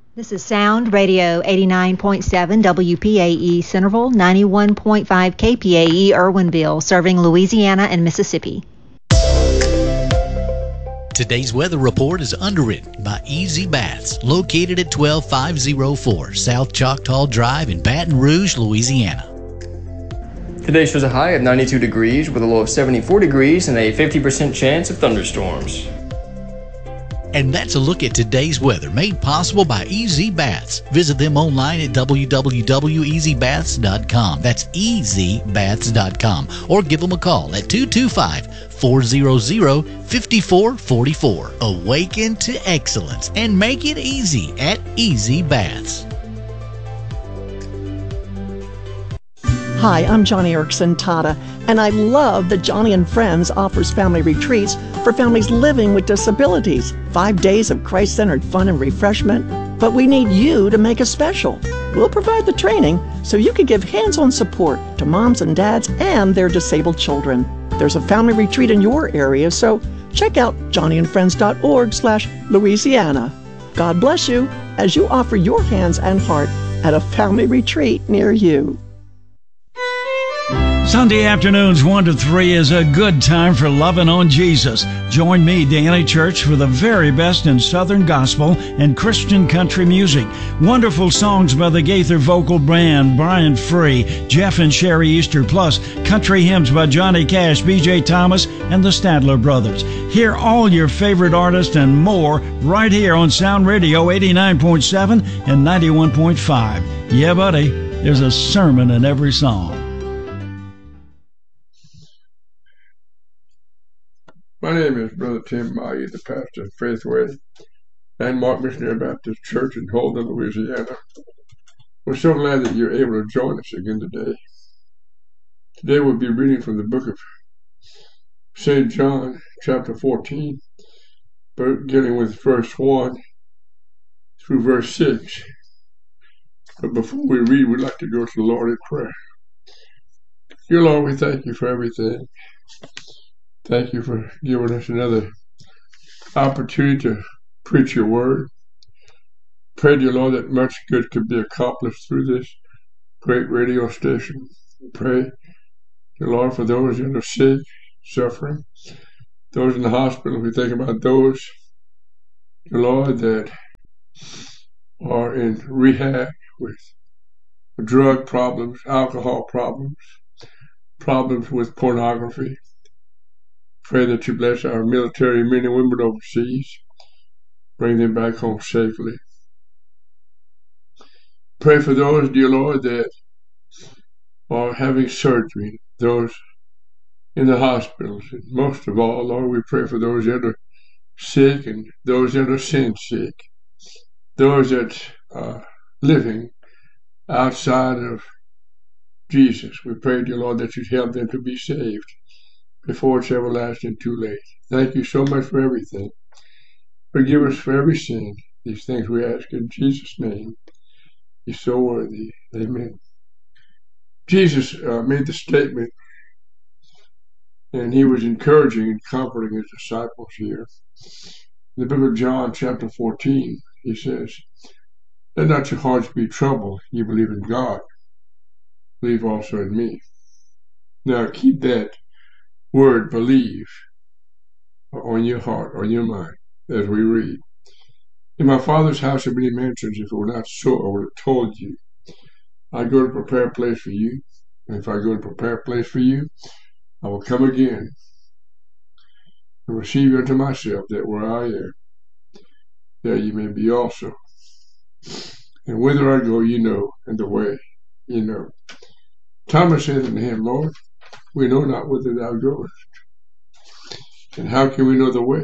This is Sound Radio 89.7 WPAE Centerville, 91.5 KPAE Irwinville, serving Louisiana and Mississippi. Today's weather report is underwritten by Easy Baths, located at 12504 South Choctaw Drive in Baton Rouge, Louisiana. Today shows a high of 92 degrees with a low of 74 degrees and a 50% chance of thunderstorms. And that's a look at today's weather, made possible by Easy Baths. Visit them online at www.easybaths.com. That's easybaths.com. Or give them a call at 225-400-5444. Awaken to excellence and make it easy at Easy Baths. Hi, I'm Johnny Erickson Tata, and I love that Johnny and Friends offers family retreats for families living with disabilities. 5 days of Christ-centered fun and refreshment, but we need you to make it special. We'll provide the training so you can give hands-on support to moms and dads and their disabled children. There's a family retreat in your area, so check out johnnyandfriends.org/Louisiana. God bless you as you offer your hands and heart at a family retreat near you. Sunday afternoons 1 to 3 is a good time for loving on Jesus. Join me, Danny Church, for the very best in Southern gospel and Christian country music. Wonderful songs by the Gaither Vocal Band, Brian Free, Jeff and Sherry Easter, plus country hymns by Johnny Cash, B.J. Thomas, and the Stadler Brothers. Hear all your favorite artists and more right here on Sound Radio 89.7 and 91.5. Yeah, buddy, there's a sermon in every song. My name is Brother Tim Mayi, the pastor of Faithway Landmark Missionary Baptist Church in Holden, Louisiana. We're so glad that you're able to join us again today. Today we'll be reading from the book of St. John, chapter 14, beginning with verse 1 through verse 6. But before we read, we'd like to go to the Lord in prayer. Dear Lord, we thank you for everything. Thank you for giving us another opportunity to preach your word. Pray, dear Lord, that much good could be accomplished through this great radio station. Pray, dear Lord, for those that are sick, suffering, those in the hospital. We think about those, dear Lord, that are in rehab with drug problems, alcohol problems, problems with pornography. Pray that you bless our military men and women overseas. Bring them back home safely. Pray for those, dear Lord, that are having surgery, those in the hospitals. And most of all, Lord, we pray for those that are sick and those that are sin sick, those that are living outside of Jesus. We pray, dear Lord, that you'd help them to be saved before it's everlasting too late. Thank you so much for everything. Forgive us for every sin. These things we ask in Jesus' name. He's so worthy. Amen. Jesus made the statement, and he was encouraging and comforting his disciples here. In the book of John, chapter 14, he says, "Let not your hearts be troubled. You believe in God. Believe also in me." Now keep that word believe on your heart, on your mind, as we read. "In my Father's house are many mansions. If it were not so, I would have told you. I go to prepare a place for you. And if I go to prepare a place for you, I will come again and receive you unto myself, that where I am, there you may be also. And whither I go, you know, and the way you know." Thomas said unto him, "Lord, we know not whither thou goest, and how can we know the way?"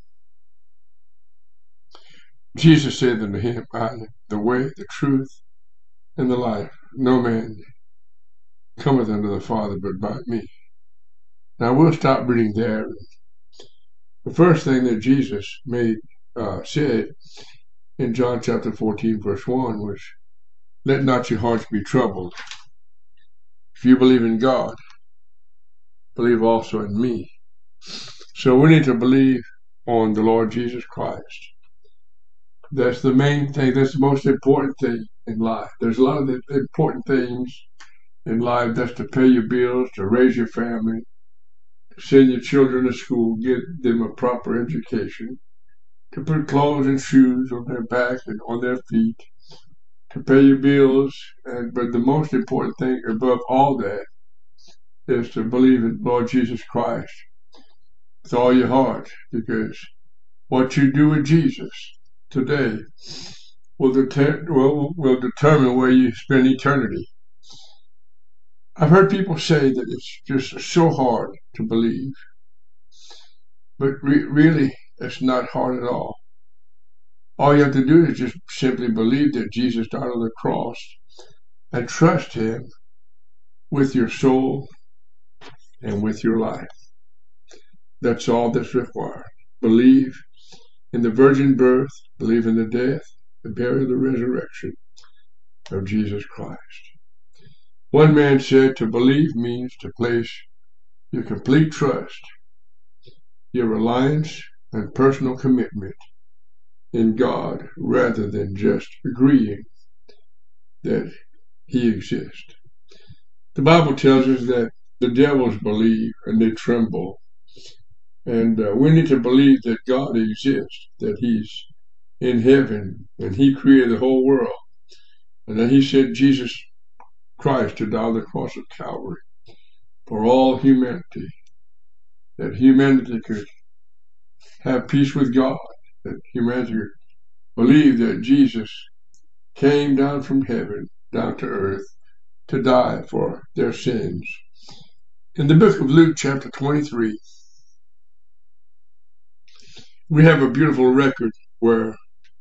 Jesus said unto him, "I am the way, the truth, and the life. No man cometh unto the Father but by me." Now we'll stop reading there. The first thing that Jesus said in John chapter 14, verse 1 was, "Let not your hearts be troubled. If you believe in God, believe also in me." So we need to believe on the Lord Jesus Christ. That's the main thing. That's the most important thing in life. There's a lot of important things in life. That's to pay your bills, to raise your family, to send your children to school, get them a proper education, to put clothes and shoes on their back and on their feet, to pay your bills. But the most important thing above all that is to believe in Lord Jesus Christ with all your heart, because what you do with Jesus today will determine where you spend eternity. I've heard people say that it's just so hard to believe, but really it's not hard at all. All you have to do is just simply believe that Jesus died on the cross and trust Him with your soul and with your life. That's all that's required. Believe in the virgin birth, believe in the death, the burial, the resurrection of Jesus Christ. One man said to believe means to place your complete trust, your reliance, and personal commitment in God rather than just agreeing that He exists. The Bible tells us that the devils believe and they tremble. And we need to believe that God exists, that He's in heaven, and He created the whole world, and that He sent Jesus Christ to die on the cross of Calvary for all humanity, that humanity could have peace with God, that humanity could believe that Jesus came down from heaven, down to earth, to die for their sins. In the book of Luke, chapter 23, we have a beautiful record where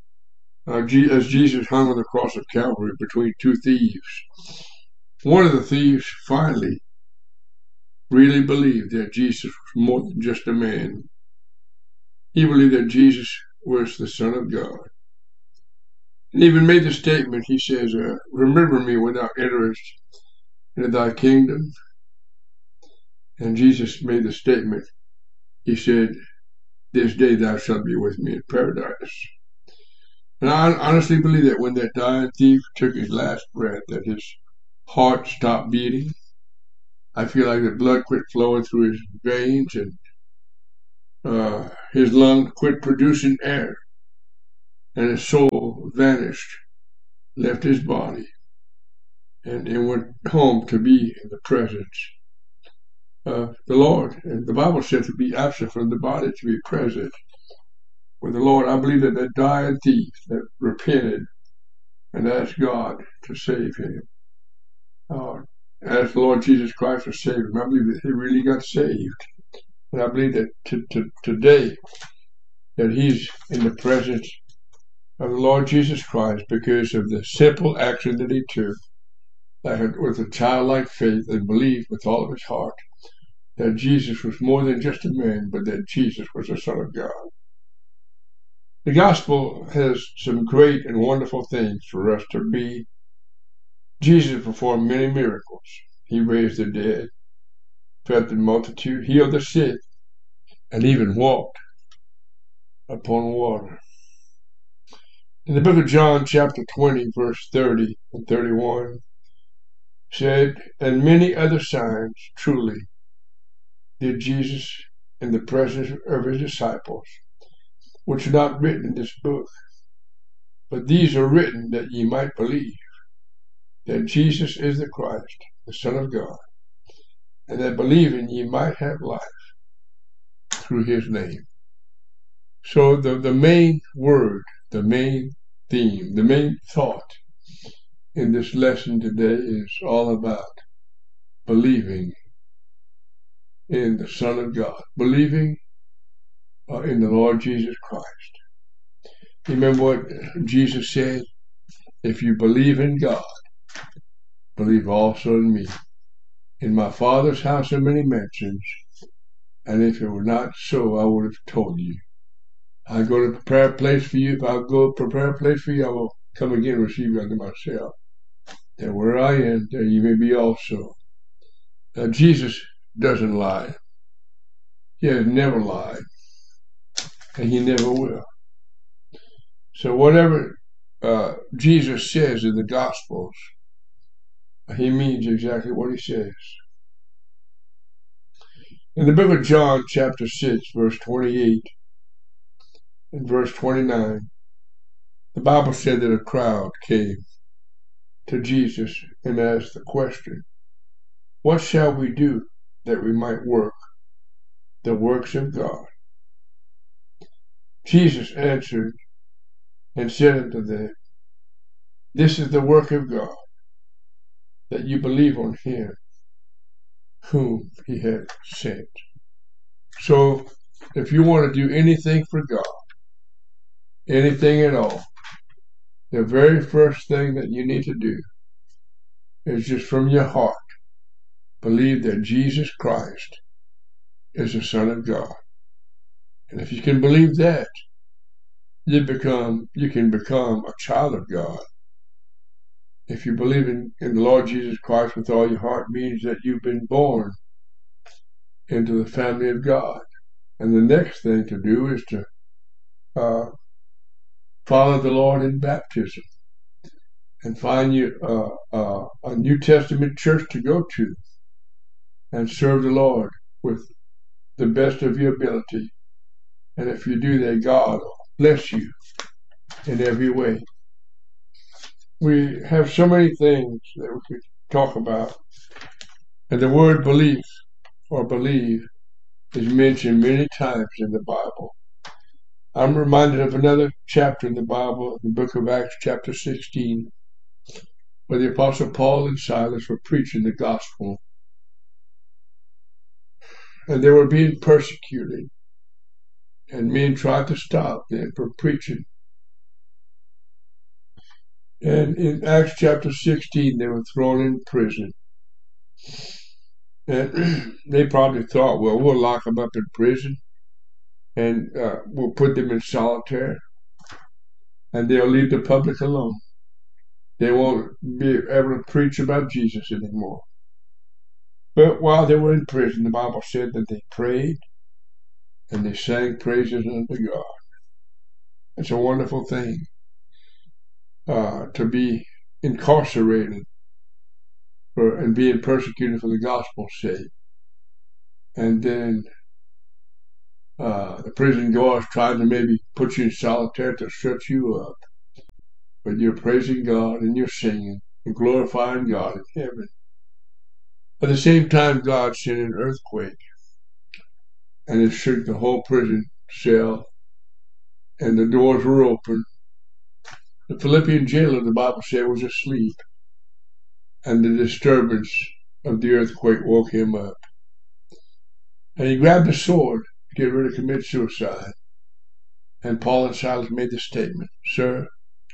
as Jesus hung on the cross of Calvary between two thieves, one of the thieves finally really believed that Jesus was more than just a man. He believed that Jesus was the Son of God. And even made the statement, he says, remember me when thou enterest into thy kingdom. And Jesus made the statement, he said, this day thou shalt be with me in paradise. And I honestly believe that when that dying thief took his last breath, that his heart stopped beating. I feel like the blood quit flowing through his veins and his lungs quit producing air. And his soul vanished, left his body, and went home to be in the presence of the Lord. And the Bible said to be absent from the body, to be present with the Lord. I believe that dying thief that repented and asked God to save him, asked the Lord Jesus Christ to save him, I believe that he really got saved. And I believe that today that he's in the presence of the Lord Jesus Christ because of the simple action that he took, with a childlike faith, and believed with all of his heart that Jesus was more than just a man, but that Jesus was the Son of God. The gospel has some great and wonderful things for us to be. Jesus performed many miracles. He raised the dead, fed the multitude, healed the sick, and even walked upon water. In the book of John, chapter 20, verse 30 and 31, said, and many other signs truly did Jesus in the presence of his disciples, which are not written in this book. But these are written that ye might believe that Jesus is the Christ, the Son of God, and that believing ye might have life through his name. So the main word, the main theme, the main thought in this lesson today is all about believing in the Son of God, believing in the Lord Jesus Christ. Remember what Jesus said? If you believe in God, believe also in me. In my Father's house are many mansions, and if it were not so, I would have told you. I go to prepare a place for you. If I go prepare a place for you, I will come again and receive you unto myself, that where I am, there you may be also. Now, Jesus doesn't lie. He has never lied, and he never will. So whatever Jesus says in the Gospels, he means exactly what he says. In the book of John, chapter 6, verse 28 and verse 29, the Bible said that a crowd came to Jesus and asked the question, "What shall we do that we might work the works of God?" Jesus answered and said unto them, "This is the work of God, that you believe on him whom he had sent." So if you want to do anything for God, anything at all, the very first thing that you need to do is just from your heart believe that Jesus Christ is the Son of God. And if you can believe that, you can become a child of God. If you believe in the Lord Jesus Christ with all your heart, means that you've been born into the family of God. And the next thing to do is to follow the Lord in baptism and find you a New Testament church to go to and serve the Lord with the best of your ability. And if you do that, God will bless you in every way. We have so many things that we could talk about. And the word belief or believe is mentioned many times in the Bible. I'm reminded of another chapter in the Bible, the book of Acts, chapter 16, where the Apostle Paul and Silas were preaching the gospel. And they were being persecuted. And men tried to stop them from preaching. And in Acts chapter 16, they were thrown in prison. And they probably thought, well, we'll lock them up in prison and we'll put them in solitary and they'll leave the public alone. They won't be able to preach about Jesus anymore. But while they were in prison, the Bible said that they prayed and they sang praises unto God. It's a wonderful thing to be incarcerated and being persecuted for the gospel's sake. And then the prison guards tried to maybe put you in solitary to shut you up. But you're praising God and you're singing and glorifying God in heaven. At the same time, God sent an earthquake and it shook the whole prison cell and the doors were open. The Philippian jailer, the Bible said, was asleep, and the disturbance of the earthquake woke him up. And he grabbed a sword to get ready to commit suicide. And Paul and Silas made the statement, "Sir,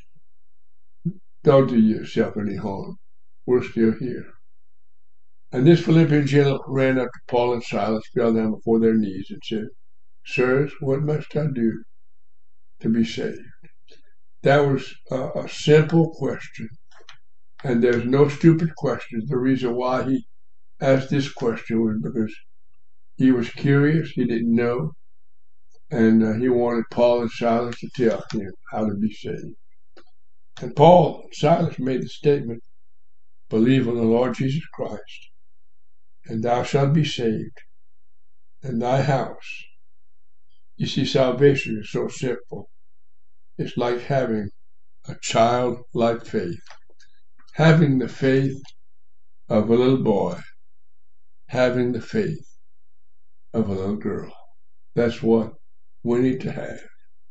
don't do yourself any harm. We're still here." And this Philippian jailer ran up to Paul and Silas, fell down before their knees, and said, "Sirs, what must I do to be saved?" That was a simple question. And there's no stupid questions. The reason why he asked this question was because he was curious, he didn't know, and he wanted Paul and Silas to tell him how to be saved. And Paul and Silas made the statement, "Believe on the Lord Jesus Christ, and thou shalt be saved, and thy house." You see, salvation is so simple. It's like having a childlike faith. Having the faith of a little boy. Having the faith of a little girl. That's what we need to have.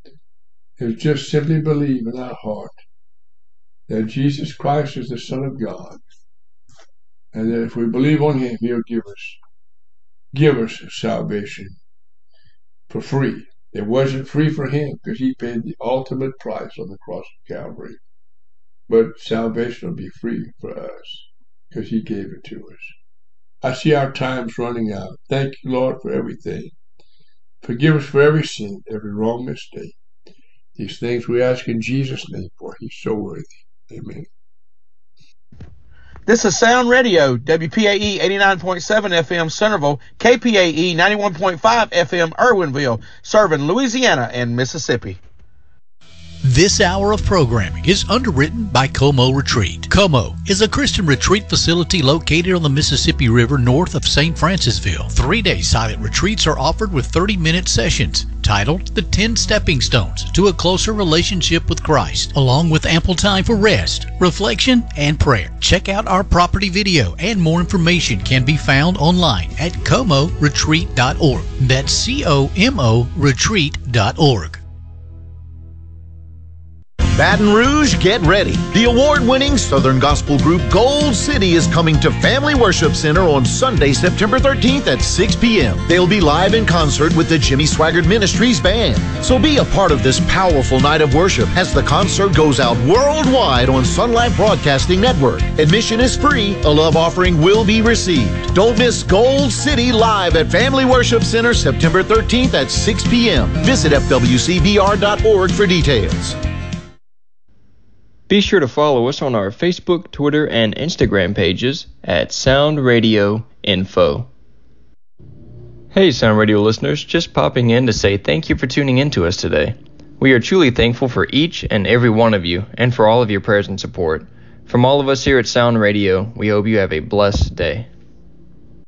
Is just simply believe in our heart that Jesus Christ is the Son of God. And that if we believe on him, he'll give us salvation for free. It wasn't free for him because he paid the ultimate price on the cross of Calvary. But salvation will be free for us because he gave it to us. I see our time's running out. Thank you, Lord, for everything. Forgive us for every sin, every wrong mistake. These things we ask in Jesus' name, for he's so worthy. Amen. This is Sound Radio, WPAE 89.7 FM Centerville, KPAE 91.5 FM Irwinville, serving Louisiana and Mississippi. This hour of programming is underwritten by Como Retreat. Como is a Christian retreat facility located on the Mississippi River north of St. Francisville. 3-day silent retreats are offered with 30-minute sessions titled The 10 Stepping Stones to a Closer Relationship with Christ, along with ample time for rest, reflection, and prayer. Check out our property video, and more information can be found online at comoretreat.org. That's COMO retreat.org. Baton Rouge, get ready. The award-winning Southern gospel group Gold City is coming to Family Worship Center on Sunday, September 13th at 6 p.m. They'll be live in concert with the Jimmy Swaggart Ministries Band. So be a part of this powerful night of worship as the concert goes out worldwide on Sun Life Broadcasting Network. Admission is free. A love offering will be received. Don't miss Gold City live at Family Worship Center September 13th at 6 p.m. Visit fwcbr.org for details. Be sure to follow us on our Facebook, Twitter, and Instagram pages at Sound Radio Info. Hey Sound Radio listeners, just popping in to say thank you for tuning in to us today. We are truly thankful for each and every one of you and for all of your prayers and support. From all of us here at Sound Radio, we hope you have a blessed day.